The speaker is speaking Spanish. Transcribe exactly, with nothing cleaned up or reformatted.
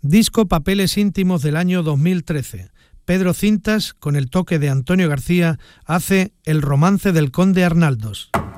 Disco Papeles íntimos del año dos mil trece. Pedro Cintas, con el toque de Antonio García, hace El romance del conde Arnaldos.